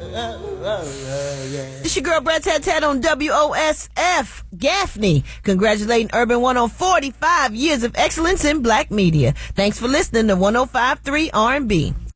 It's your girl Brad Tat Tat on WOSF Gaffney, congratulating Urban One on 45 years of excellence in black media. Thanks for listening to 105.3 R&B.